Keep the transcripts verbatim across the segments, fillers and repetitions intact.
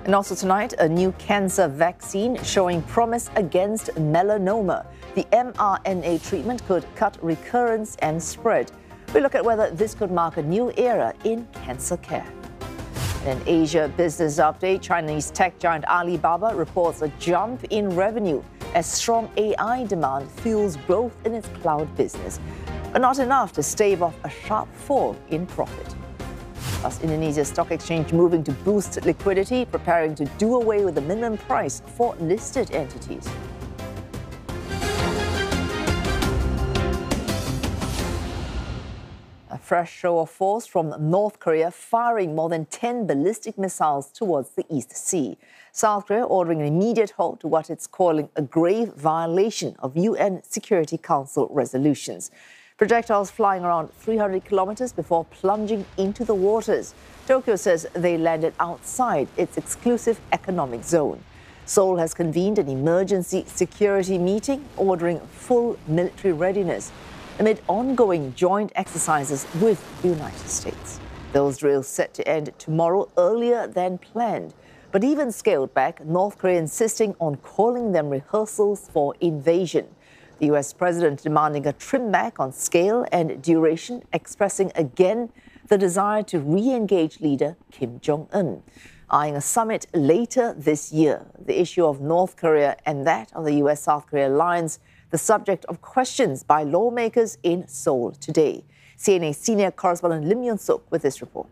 And also tonight, a new cancer vaccine showing promise against melanoma. The mRNA treatment could cut recurrence and spread. We look at whether this could mark a new era in cancer care. In Asia business update, Chinese tech giant Alibaba reports a jump in revenue as strong A I demand fuels growth in its cloud business, but not enough to stave off a sharp fall in profit. Plus, Indonesia's stock exchange moving to boost liquidity, preparing to do away with the minimum price for listed entities. A fresh show of force from North Korea firing more than ten ballistic missiles towards the East Sea. South Korea ordering an immediate halt to what it's calling a grave violation of U N Security Council resolutions. Projectiles flying around three hundred kilometers before plunging into the waters. Tokyo says they landed outside its exclusive economic zone. Seoul has convened an emergency security meeting ordering full military readiness amid ongoing joint exercises with the United States. Those drills set to end tomorrow earlier than planned, but even scaled back, North Korea insisting on calling them rehearsals for invasion. The U S president demanding a trim back on scale and duration, expressing again the desire to re-engage leader Kim Jong-un. Eyeing a summit later this year, the issue of North Korea and that of the U S South Korea alliance, the subject of questions by lawmakers in Seoul today. C N A senior correspondent Lim Yun-suk with this report.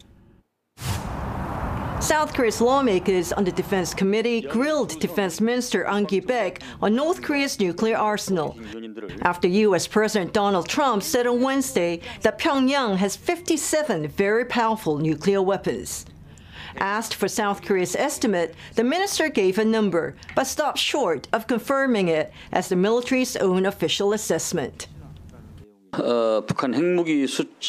South Korea's lawmakers on the Defense Committee grilled Defense Minister An Ki-baek on North Korea's nuclear arsenal after U S President Donald Trump said on Wednesday that Pyongyang has fifty-seven very powerful nuclear weapons. Asked for South Korea's estimate, the minister gave a number, but stopped short of confirming it as the military's own official assessment. 어, 북한 핵무기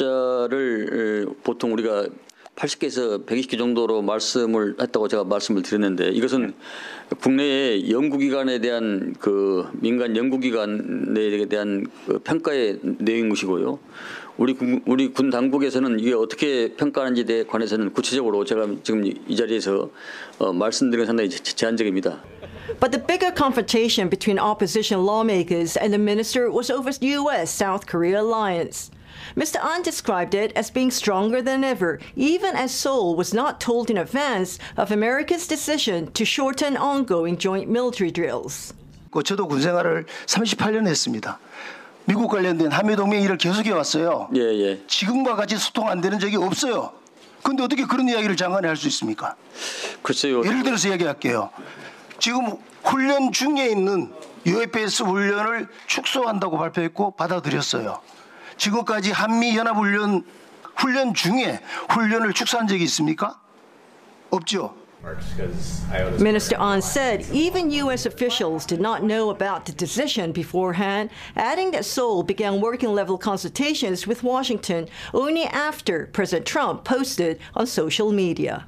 숫자를 보통 우리가 팔십 개에서 백이십 개 정도로 말씀을 했다고 제가 말씀을 드렸는데 이것은 국내의 연구기관에 대한 그 민간 연구기관에 대한 그 평가의 내용인 것이고요. 우리 군, 우리 군 당국에서는 이게 어떻게 평가하는지에 관해서는 구체적으로 제가 지금 이 자리에서 어, 말씀드리는 건 상당히 제한적입니다. But the bigger confrontation between opposition lawmakers and the minister was over U S South Korea alliance. Mister An described it as being stronger than ever, even as Seoul was not told in advance of America's decision to shorten ongoing joint military drills. 저도 군 생활을 삼십팔 년 했습니다. 미국 관련된 한미동맹 일을 계속해 왔어요. 예, 예. 지금과 같이 소통 안 되는 적이 없어요. 그런데 어떻게 그런 이야기를 장관이 할 수 있습니까? 글쎄요. 예를 들어서 이야기할게요. 지금 훈련 중에 있는 유에프에스 훈련을 축소한다고 발표했고 받아들였어요. 지금까지 한미연합훈련 훈련 중에 훈련을 축소한 적이 있습니까? 없죠. Minister An said even U S officials did not know about the decision beforehand, adding that Seoul began working-level consultations with Washington only after President Trump posted on social media.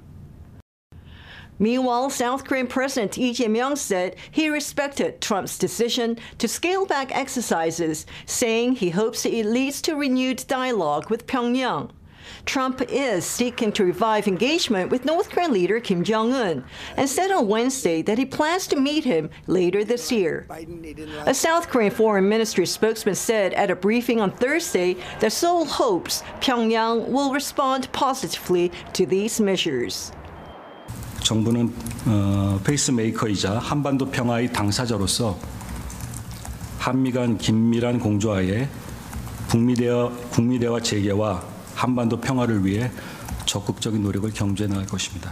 Meanwhile, South Korean President Lee Jae-myung said he respected Trump's decision to scale back exercises, saying he hopes it leads to renewed dialogue with Pyongyang. Trump is seeking to revive engagement with North Korean leader Kim Jong-un and said on Wednesday that he plans to meet him later this year. A South Korean foreign ministry spokesman said at a briefing on Thursday that Seoul hopes Pyongyang will respond positively to these measures. 정부는 어, 페이스메이커이자 한반도 평화의 당사자로서 한미 간 긴밀한 공조하에 북미 대화, 북미 대화 재개와 한반도 평화를 위해 적극적인 노력을 경주해 나갈 것입니다.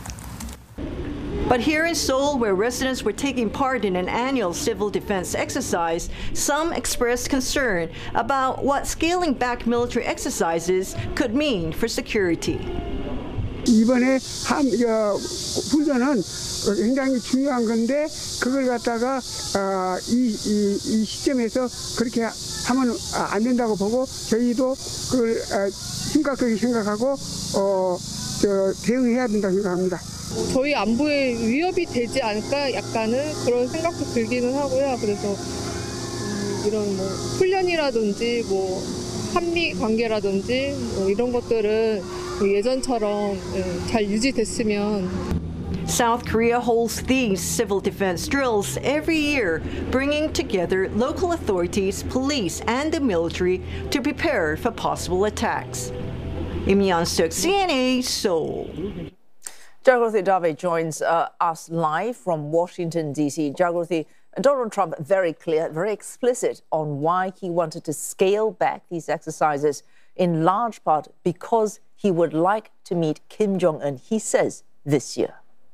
But here in Seoul, where residents were taking part in an annual civil defense exercise, some expressed concern about what scaling back military exercises could mean for security. 이번에 함, 어, 훈련은 굉장히 중요한 건데 그걸 갖다가 어, 이, 이, 이 시점에서 그렇게 하면 안 된다고 보고 저희도 그걸 어, 심각하게 생각하고 어, 저, 대응해야 된다고 생각합니다. 저희 안보에 위협이 되지 않을까 약간은 그런 생각도 들기는 하고요. 그래서 음, 이런 뭐 훈련이라든지 뭐 한미 관계라든지 뭐 이런 것들은 예전처럼 잘 유지됐으면. South Korea holds these civil defense drills every year, bringing together local authorities, police, and the military to prepare for possible attacks. Im Yeon-suk, C N A, Seoul. Jagrati Dave joins uh, us live from Washington, D C. Jagrati, Donald Trump very clear, very explicit on why he wanted to scale back these exercises, in large part because he would like to meet Kim Jong-un, he says, this year.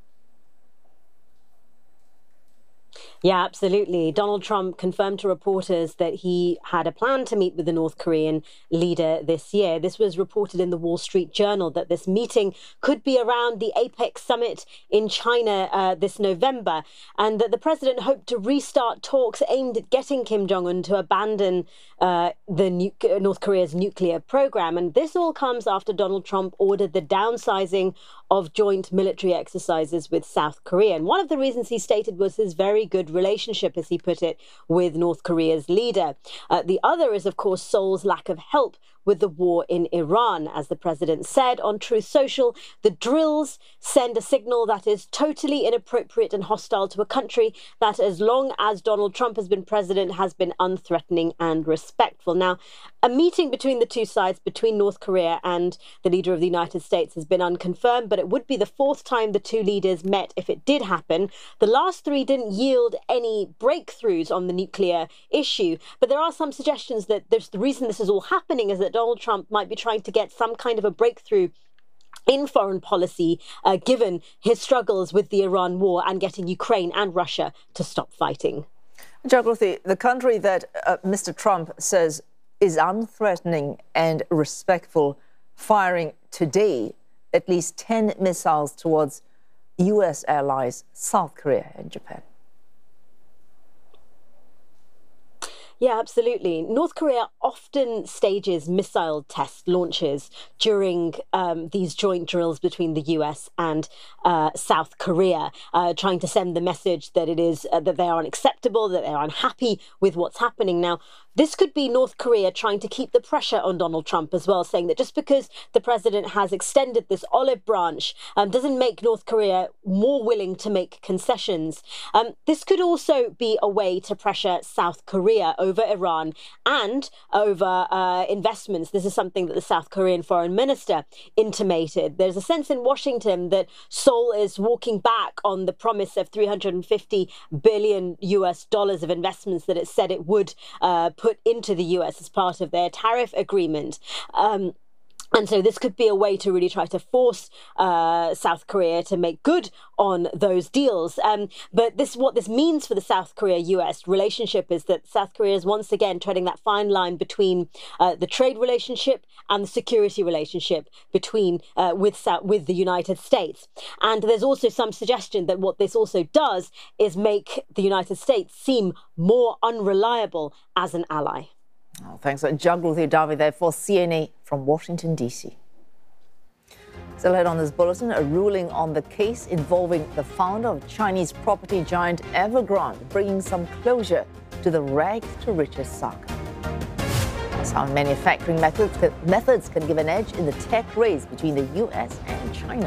Yeah, absolutely. Donald Trump confirmed to reporters that he had a plan to meet with the North Korean leader this year. This was reported in the Wall Street Journal, that this meeting could be around the APEC summit in China uh, this November, and that the president hoped to restart talks aimed at getting Kim Jong-un to abandon uh, the nu- North Korea's nuclear program. And this all comes after Donald Trump ordered the downsizing of joint military exercises with South Korea. And one of the reasons he stated was his very good relationship, as he put it, with North Korea's leader. Uh, the other is, of course, Seoul's lack of help with the war in Iran. As the president said on Truth Social, the drills send a signal that is totally inappropriate and hostile to a country that, as long as Donald Trump has been president, has been unthreatening and respectful. Now, a meeting between the two sides, between North Korea and the leader of the United States, has been unconfirmed, but it would be the fourth time the two leaders met if it did happen. The last three didn't yield any breakthroughs on the nuclear issue, but there are some suggestions that there's the reason this is all happening is that Donald Trump might be trying to get some kind of a breakthrough in foreign policy, uh, given his struggles with the Iran war and getting Ukraine and Russia to stop fighting. Jagrati, the country that uh, Mister Trump says is unthreatening and respectful, firing today at least ten missiles towards U S allies, South Korea and Japan. Yeah, absolutely. North Korea often stages missile test launches during um, these joint drills between the U S and uh, South Korea, uh, trying to send the message that it is uh, that they are unacceptable, that they are unhappy with what's happening. Now, this could be North Korea trying to keep the pressure on Donald Trump as well, saying that just because the president has extended this olive branch um, doesn't make North Korea more willing to make concessions. Um, this could also be a way to pressure South Korea over Iran and over uh, investments. This is something that the South Korean foreign minister intimated. There's a sense in Washington that Seoul is walking back on the promise of three hundred fifty billion U S dollars of investments that it said it would uh, put into the U S as part of their tariff agreement. Um, And so this could be a way to really try to force uh, South Korea to make good on those deals. Um, but this, what this means for the South Korea-U S relationship is that South Korea is once again treading that fine line between uh, the trade relationship and the security relationship between uh, with South, with the United States. And there's also some suggestion that what this also does is make the United States seem more unreliable as an ally. Oh, thanks, Jagrati Dave there for C N A from Washington, D C. So ahead on this bulletin, a ruling on the case involving the founder of Chinese property giant Evergrande, bringing some closure to the rags to riches saga. Some manufacturing methods, methods can give an edge in the tech race between the U S and China.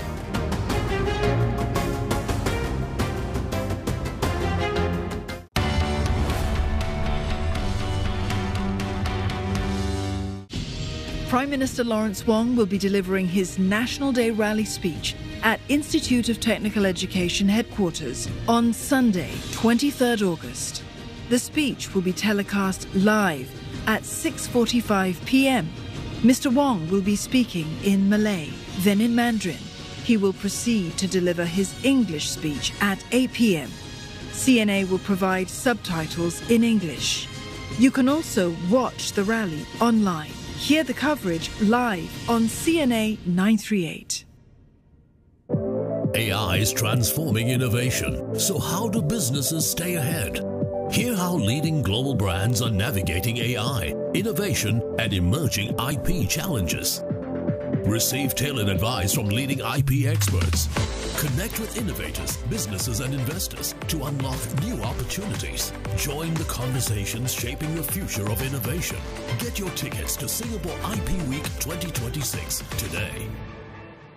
Prime Minister Lawrence Wong will be delivering his National Day rally speech at Institute of Technical Education headquarters on Sunday, twenty-third August. The speech will be telecast live at six forty-five p m Mister Wong will be speaking in Malay, then in Mandarin. He will proceed to deliver his English speech at eight p m C N A will provide subtitles in English. You can also watch the rally online. Hear the coverage live on C N A nine thirty-eight. A I is transforming innovation, so how do businesses stay ahead? Hear how leading global brands are navigating A I, innovation, and emerging I P challenges. Receive tailored advice from leading I P experts. Connect with innovators, businesses, and investors to unlock new opportunities. Join the conversations shaping the future of innovation. Get your tickets to Singapore I P Week twenty twenty-six today.